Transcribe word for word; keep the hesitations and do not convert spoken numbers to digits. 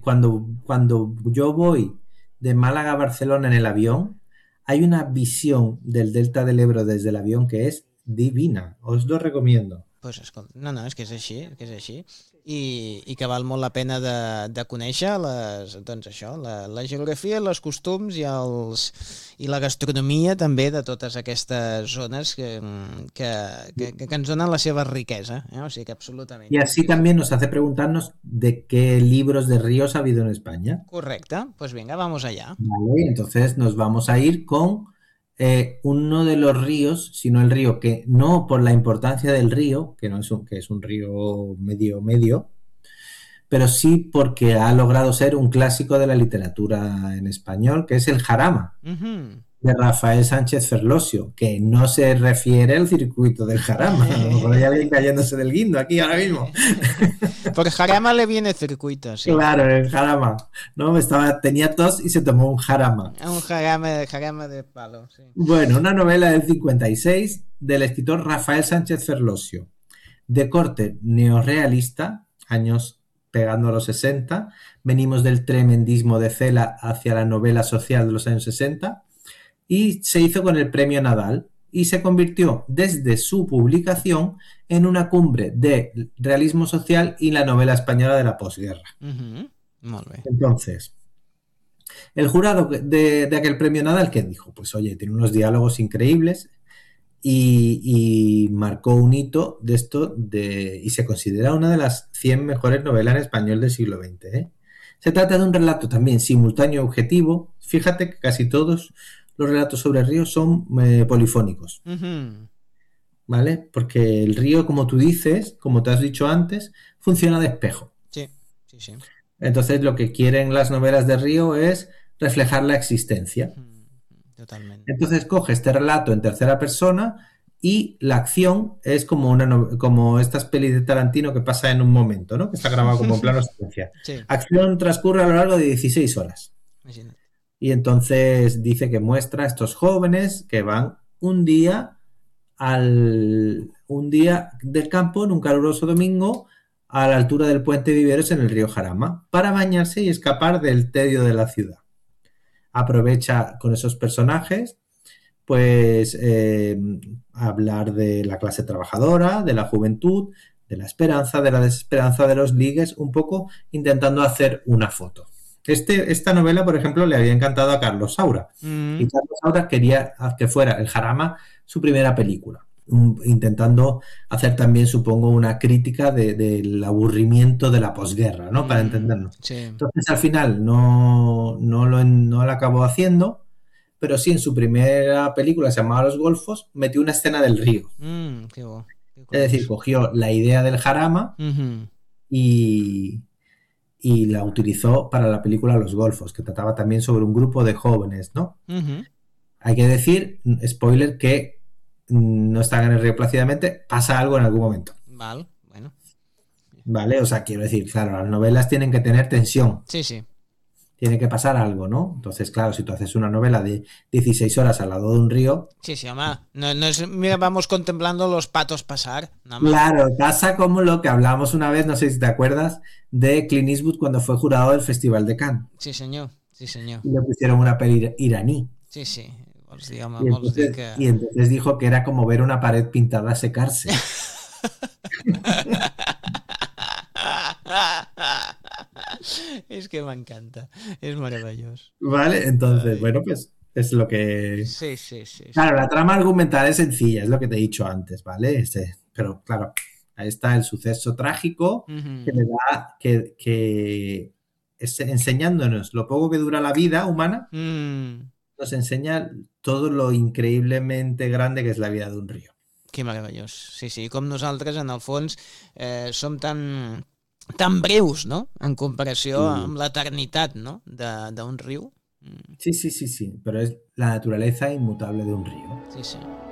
cuando, cuando yo voy de Málaga a Barcelona en el avión, hay una visión del Delta del Ebro desde el avión que és divina. Os lo recomiendo. Pues, escolta, no, no, és que és així, que és així. I, i que val molt la pena de, de conèixer les, doncs això, la, la geografia, els costums i, els, i la gastronomia també de totes aquestes zones que, que, que, que ens donen la seva riquesa. ¿eh? O sigui que absolutament. Y así también nos hace preguntarnos de qué libros de ríos ha habido en España. Correcte, pues venga, vamos allá. Vale, entonces nos vamos a ir con eh, uno de los ríos, sino el río que no por la importancia del río, que no es un, que es un río medio medio, pero sí porque ha logrado ser un clásico de la literatura en español, que es el Jarama, Uh-huh. de Rafael Sánchez Ferlosio, que no se refiere al circuito del Jarama. A lo mejor hay alguien cayéndose del guindo aquí ahora mismo. Por Jarama le viene circuito, sí. Claro, el Jarama. ¿No? Estaba, tenía tos y se tomó un Jarama. Un jarama, jarama de palo, sí. Bueno, una novela del cincuenta y seis del escritor Rafael Sánchez Ferlosio, de corte neorrealista, años pegando a los sesenta. Venimos del tremendismo de Cela hacia la novela social de los años sesenta. Y se hizo con el premio Nadal y se convirtió desde su publicación en una cumbre de realismo social y la novela española de la posguerra. Uh-huh. Molt bé. Entonces, el jurado de, de aquel premio Nadal, que dijo, pues oye, tiene unos diálogos increíbles y, y marcó un hito de esto de, y se considera una de las cien mejores novelas en español del siglo veinte. ¿eh? Se trata de un relato también simultáneo y objetivo. Fíjate que casi todos los relatos sobre el río son eh, polifónicos, Uh-huh. ¿vale? Porque el río, como tú dices, como te has dicho antes, funciona de espejo. Sí, sí, sí. Entonces lo que quieren las novelas de río es reflejar la existencia. Uh-huh. Totalment. Entonces coge este relato en tercera persona y la acción es como una no- como estas pelis de Tarantino que pasa en un momento, ¿no? Que está grabado como en plano secuencia. Sí, Acción transcurre a lo largo de dieciséis horas. imagina't. Y entonces dice que muestra a estos jóvenes que van un día al un día del campo en un caluroso domingo a la altura del puente Viveros en el río Jarama para bañarse y escapar del tedio de la ciudad. Aprovecha con esos personajes pues eh, hablar de la clase trabajadora, de la juventud, de la esperanza, de la desesperanza de los ligues, un poco intentando hacer una foto. Este, esta novela, por ejemplo, le había encantado a Carlos Saura. Mm. Y Carlos Saura quería que fuera el Jarama su primera película, un- intentando hacer también, supongo, una crítica de- del aburrimiento de la posguerra, ¿no? Para Mm. entendernos. Sí. Entonces, al final, no, no, lo, en- no lo acabó haciendo, pero sí en su primera película, se llamaba Los Golfos, metió una escena del río. Mm, que bo. Que Es decir, curiós. cogió la idea del Jarama Mhm. y, y la utilizó para la película Los Golfos, que trataba también sobre un grupo de jóvenes, ¿no? Mhm. Hay que decir, spoiler, que mm, no están en el río plácidamente, pasa algo en algún momento, Val, bueno. ¿vale? O sea, quiero decir, claro, las novelas tienen que tener tensión, Sí, sí. tiene que pasar algo, ¿no? Entonces, claro, si tú haces una novela de dieciséis horas al lado de un río, Sí, sí, home. No, no es, mira, vamos contemplando los patos pasar. No, home. claro, pasa como lo que hablamos una vez, no sé si te acuerdas, de Clint Eastwood cuando fue jurado del Festival de Cannes. Sí, senyor. Sí, senyor. Y le pusieron una peli iraní. Sí, sí. Vols dir, home, Y vols dir entonces, que... y entonces dijo que era como ver una pared pintada secarse. És que m'encanta. És meravellós. ¿Vale? Entonces, Ay. bueno, pues es lo que... Sí, sí, sí. sí. Claro, la trama argumental es sencilla, es lo que te he dicho antes, ¿vale? Este, pero claro, ahí está el suceso trágico Mhm. que le da, que, que es enseñándonos lo poco que dura la vida humana, Mm, nos enseña todo lo increíblemente grande que es la vida de un río. que meravellós. Sí, sí, com nosaltres, en el fons, eh, som tan, tan breus, no?, en comparació Sí. amb l'eternitat, no?, de- d'un riu. Mm, Sí, sí, sí, sí, pero es la naturaleza inmutable de un río. sí, sí.